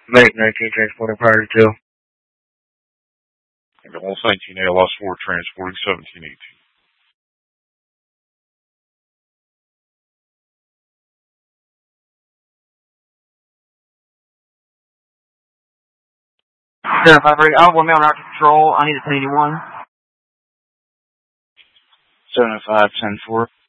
Medic 19 transporting priority 2. Ambulance 19 ALS 4 transporting 1718. Yeah, 5 Alpha Mail out to patrol. I need a 1081. 705 10-4.